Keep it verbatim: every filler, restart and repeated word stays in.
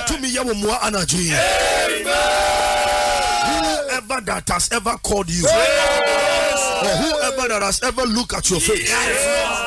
To me, Yawamwa Anaji. Whoever that has ever called you, or whoever that has ever looked at your face